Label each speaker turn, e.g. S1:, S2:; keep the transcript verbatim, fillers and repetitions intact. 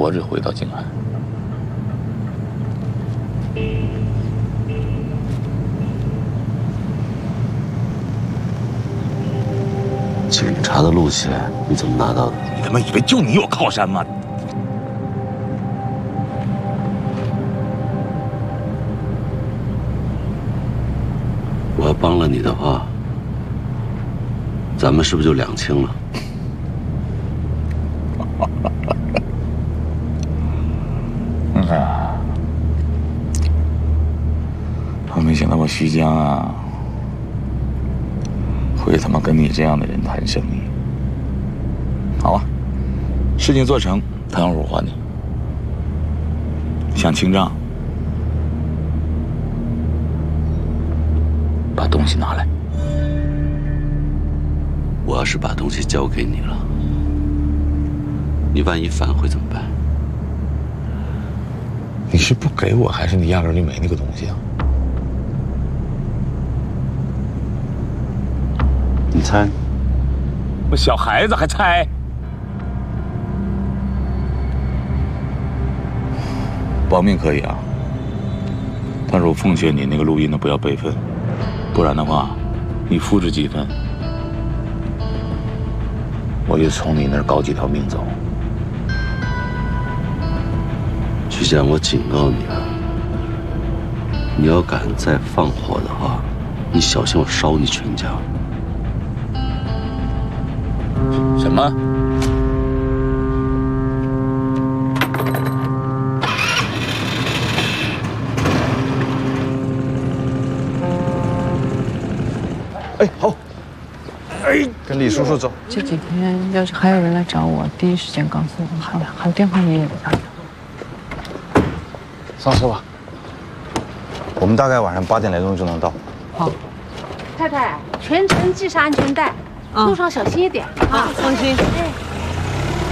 S1: 活着回到静安。
S2: 警察的路线你怎么拿到的？
S1: 你他妈以为就你有靠山吗？
S2: 我要帮了你的话，咱们是不是就两清了？
S1: 嗯啊，我没想到我徐江啊，会他妈跟你这样的人谈生意。好啊，事情做成，谈会儿还你。想清账，把东西拿来。
S2: 我要是把东西交给你了，你万一反悔怎么办？
S1: 你是不给我，还是你压根就没那个东西啊？
S2: 你猜？
S1: 我小孩子还猜？保命可以啊，但是我奉劝你那个录音的不要备份，不然的话，你复制几份，我就从你那儿搞几条命走。
S2: 徐江，我警告你啊，你要敢再放火的话，你小心我烧你全家。
S1: 什么？哎，好。哎，
S3: 跟李叔叔走。
S4: 这几天要是还有人来找我，第一时间告诉我。好的，好，电话你也打。
S3: 上车吧。我们大概晚上八点来钟就能到。
S4: 好。
S5: 太太，全程系上安全带，路上小心一点啊！
S4: 放心。
S5: 哎。